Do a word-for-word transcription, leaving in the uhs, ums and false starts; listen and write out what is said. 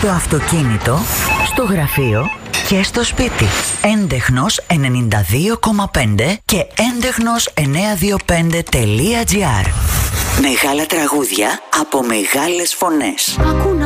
στο αυτοκίνητο, στο γραφείο και στο σπίτι. Έντεχνος ενενήντα δύο κόμμα πέντε και έντεχνος εννιακόσια είκοσι πέντε τελεία τζι άρ. Μεγάλα τραγούδια από μεγάλες φωνές.